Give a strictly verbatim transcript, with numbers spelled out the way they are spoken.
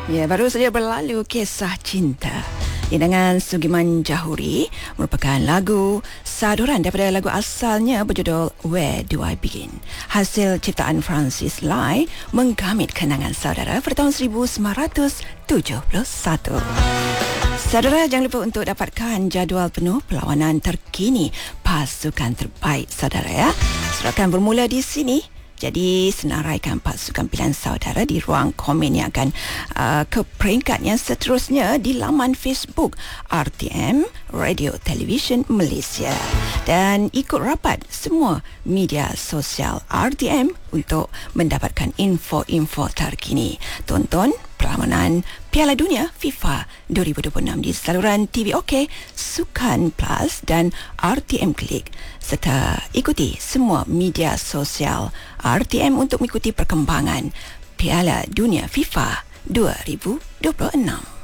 Ya, baru saja berlalu Kisah Cinta dengan Sugiman Jahuri merupakan lagu saduran daripada lagu asalnya berjudul Where Do I Begin. Hasil ciptaan Francis Lai menggamit kenangan saudara pada tahun seribu sembilan ratus tujuh puluh satu. Saudara, jangan lupa untuk dapatkan jadual penuh perlawanan terkini pasukan terbaik saudara ya. Surat akan bermula di sini. Jadi senaraikan pasukan pilihan saudara di ruang komen yang akan uh, ke peringkat yang seterusnya di laman Facebook R T M Radio Television Malaysia, dan ikut rapat semua media sosial R T M untuk mendapatkan info-info terkini. Tonton perlawanan Piala Dunia FIFA dua ribu dua puluh enam di saluran T V OK, Sukan Plus dan R T M Klik, serta ikuti semua media sosial R T M untuk mengikuti perkembangan Piala Dunia FIFA dua ribu dua puluh enam.